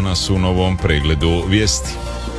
danas u novom pregledu vijesti.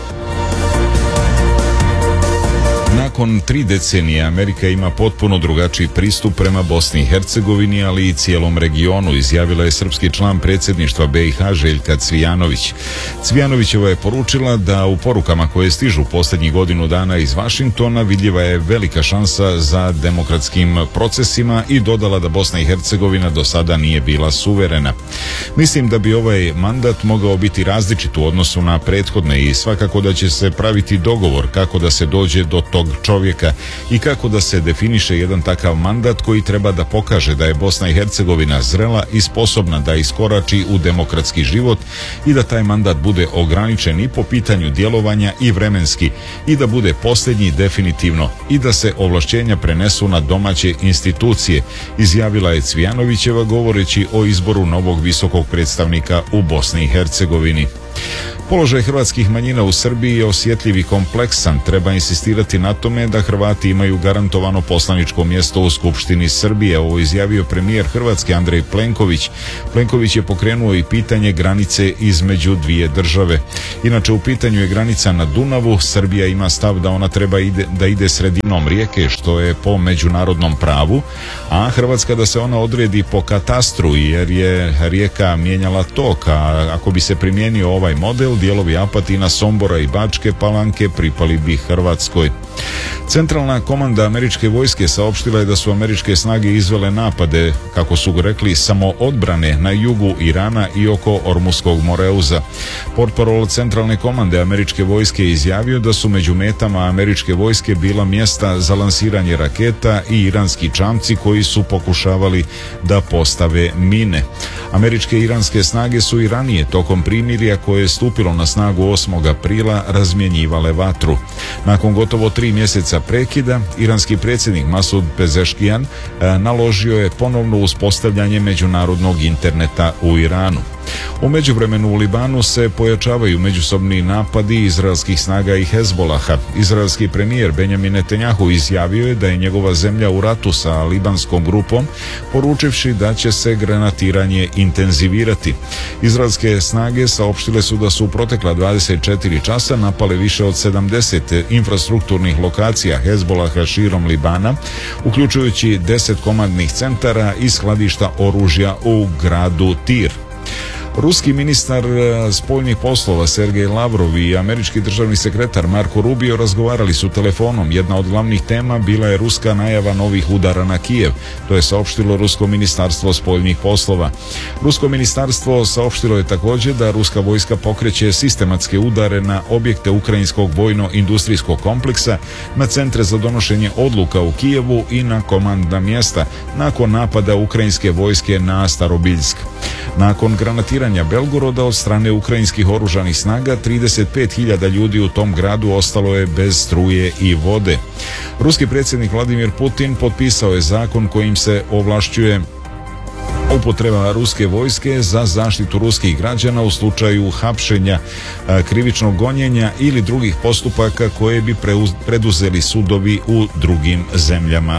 Nakon 3 decenije Amerika ima potpuno drugačiji pristup prema Bosni i Hercegovini, ali i cijelom regionu, izjavila je srpski član predsjedništva BiH Željka Cvijanović. Cvijanovićeva je poručila da u porukama koje stižu posljednjih godinu dana iz Vašingtona vidljiva je velika šansa za demokratskim procesima i dodala da Bosna i Hercegovina do sada nije bila suverena. Mislim da bi ovaj mandat mogao biti različit u odnosu na prethodne i svakako da će se praviti dogovor kako da se dođe do tog čovjeka i kako da se definiše jedan takav mandat koji treba da pokaže da je Bosna i Hercegovina zrela i sposobna da iskorači u demokratski život i da taj mandat bude ograničen i po pitanju djelovanja i vremenski i da bude posljednji definitivno i da se ovlašćenja prenesu na domaće institucije, izjavila je Cvijanovićeva govoreći o izboru novog visokog predstavnika u Bosni i Hercegovini. Položaj hrvatskih manjina u Srbiji je osjetljiv i kompleksan. Treba insistirati na tome da Hrvati imaju garantovano poslaničko mjesto u Skupštini Srbije. Ovo izjavio premijer Hrvatske Andrej Plenković. Plenković je pokrenuo i pitanje granice između dvije države. Inače, u pitanju je granica na Dunavu. Srbija ima stav da ona treba da ide sredinom rijeke, što je po međunarodnom pravu, a Hrvatska da se ona odredi po katastru, jer je rijeka mijenjala tok, a ako bi se primijenio ovaj model, dijelovi Apatina, Sombora i Bačke Palanke pripali bi Hrvatskoj. Centralna komanda američke vojske saopštila je da su američke snage izvele napade, kako su rekli, samoodbrane na jugu Irana i oko Ormuskog moreuza. Portparol centralne komande američke vojske je izjavio da su među metama američke vojske bila mjesta za lansiranje raketa i iranski čamci koji su pokušavali da postave mine. Američke i iranske snage su i ranije tokom primirja koje je stupilo na snagu 8. aprila razmjenjivale vatru. Nakon gotovo 3 mjeseca prekida, iranski predsjednik Masud Pezeškijan naložio je ponovno uspostavljanje međunarodnog interneta u Iranu. U međuvremenu u Libanu se pojačavaju međusobni napadi izraelskih snaga i Hezbolaha. Izraelski premijer Benjamin Netanjahu izjavio je da je njegova zemlja u ratu sa libanskom grupom, poručivši da će se granatiranje intenzivirati. Izraelske snage saopštile su da su u protekla 24 časa napale više od 70 infrastrukturnih lokacija Hezbolaha širom Libana, uključujući 10 komandnih centara i skladišta oružja u gradu Tir. Ruski ministar spoljnih poslova Sergej Lavrov i američki državni sekretar Marko Rubio razgovarali su telefonom. Jedna od glavnih tema bila je ruska najava novih udara na Kijev. To je saopštilo Rusko ministarstvo spoljnih poslova. Rusko ministarstvo saopštilo je također da ruska vojska pokreće sistematske udare na objekte ukrajinskog vojno-industrijskog kompleksa, na centre za donošenje odluka u Kijevu i na komandna mjesta nakon napada ukrajinske vojske na Starobiljsk. Nakon granatiranja Belgoroda od strane ukrajinskih oružanih snaga, 35.000 ljudi u tom gradu ostalo je bez struje i vode. Ruski predsjednik Vladimir Putin potpisao je zakon kojim se ovlašćuje upotreba ruske vojske za zaštitu ruskih građana u slučaju hapšenja, krivičnog gonjenja ili drugih postupaka koje bi preduzeli sudovi u drugim zemljama.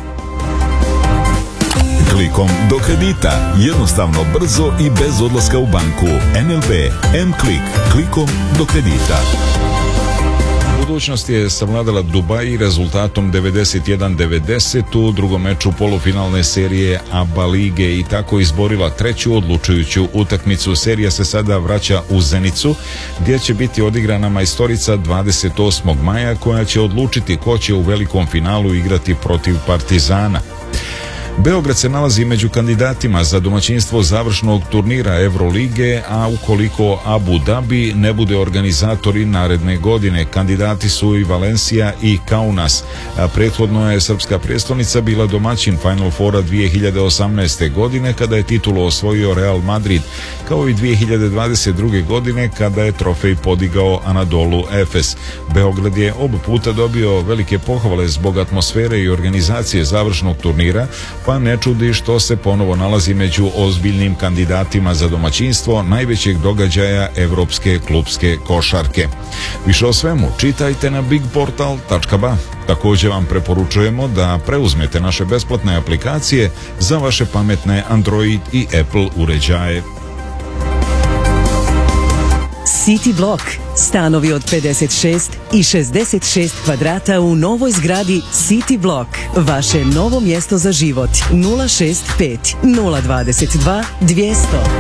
Klikom do kredita. Jednostavno, brzo i bez odlaska u banku. NLB M-Klik. Klikom do kredita. Budućnost je savladala Dubaj rezultatom 91-90 u drugom meču polufinalne serije ABA lige i tako izborila treću odlučujuću utakmicu. Serija se sada vraća u Zenicu, gdje će biti odigrana majstorica 28. maja koja će odlučiti ko će u velikom finalu igrati protiv Partizana. Beograd se nalazi među kandidatima za domaćinstvo završnog turnira Evrolige, a ukoliko Abu Dhabi ne bude organizatori naredne godine, kandidati su i Valencia i Kaunas. Prethodno je srpska prijestolnica bila domaćin Final Fora 2018. godine kada je titulu osvojio Real Madrid, kao i 2022. godine kada je trofej podigao Anadolu Efes. Beograd je oba puta dobio velike pohvale zbog atmosfere i organizacije završnog turnira, pa ne čudi što se ponovo nalazi među ozbiljnim kandidatima za domaćinstvo najvećeg događaja evropske klupske košarke. Više o svemu čitajte na bigportal.ba. Također vam preporučujemo da preuzmete naše besplatne aplikacije za vaše pametne Android i Apple uređaje. City Block. Stanovi od 56 i 66 kvadrata u novoj zgradi City Block. Vaše novo mjesto za život. 065 022 200.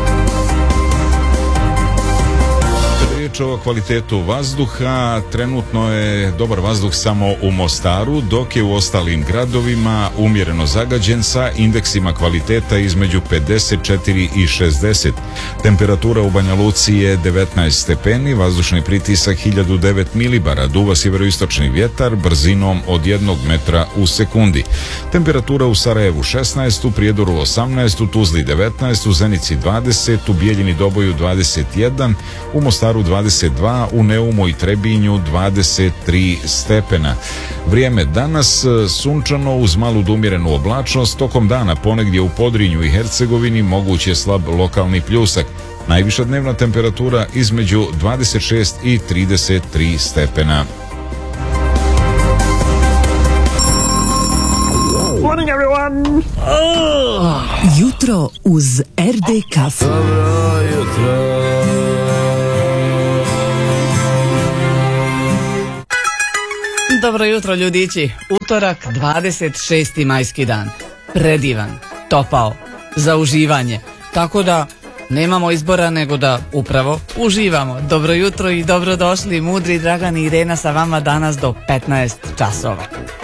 Riječ o kvalitetu vazduha, trenutno je dobar vazduh samo u Mostaru, dok je u ostalim gradovima umjereno zagađen sa indeksima kvaliteta između 54 i 60. Temperatura u Banja Luci je 19 stepeni, vazdušni pritisak 1009 milibara, duva sjeveroistočni vjetar brzinom od 1 metra u sekundi. Temperatura u Sarajevu 16, u Prijedoru 18, u Tuzli 19, u Zenici 20, u Bijeljini Doboju 21, u Mostaru 22, u Neumu i Trebinju 23 stepena. Vrijeme danas sunčano uz malu do umjerenu oblačnost, tokom dana ponegdje u Podrinju i Hercegovini moguć je slab lokalni pljusak. Najviša dnevna temperatura između 26 i 33 stepena. Morning everyone! Jutro uz RD kafu. Dobro jutro. Dobro jutro ljudići, utorak 26. majski dan. Predivan, topao, za uživanje. Tako da nemamo izbora nego da upravo uživamo. Dobro jutro i dobrodošli, mudri Dragan i Irena sa vama danas do 15 časova.